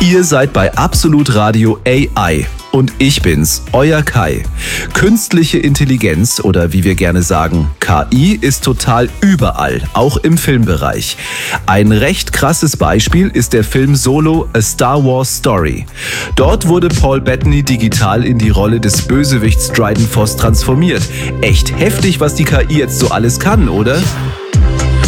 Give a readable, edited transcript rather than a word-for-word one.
Ihr seid bei Absolut Radio AI und ich bin's, euer Kai. Künstliche Intelligenz oder wie wir gerne sagen, KI ist total überall, auch im Filmbereich. Ein recht krasses Beispiel ist der Film Solo: A Star Wars Story. Dort wurde Paul Bettany digital in die Rolle des Bösewichts Dryden Voss transformiert. Echt heftig, was die KI jetzt so alles kann, oder?